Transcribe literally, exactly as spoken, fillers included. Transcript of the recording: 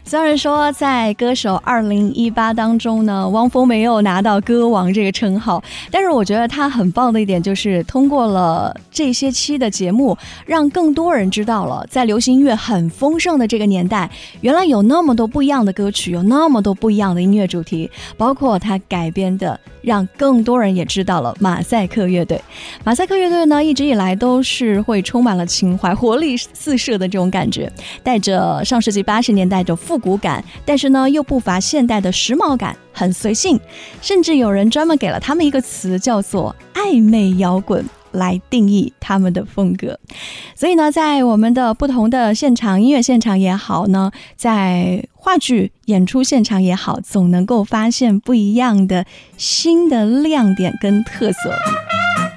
虽然说在歌手二零一八当中呢，汪峰没有拿到歌王这个称号，但是我觉得他很棒的一点就是通过了这些期的节目，让更多人知道了在流行音乐很丰盛的这个年代，原来有那么多不一样的歌曲，有那么多不一样的音乐主题，包括他改编的，让更多人也知道了马赛克乐队。马赛克乐队呢，一直以来都是会充满了情怀，活力四射的这种感觉，带着上世纪八十年代的复古感，但是呢又不乏现代的时髦感，很随性，甚至有人专门给了他们一个词叫做暧昧摇滚来定义他们的风格。所以呢，在我们的不同的现场音乐现场也好呢，在话剧演出现场也好，总能够发现不一样的新的亮点跟特色。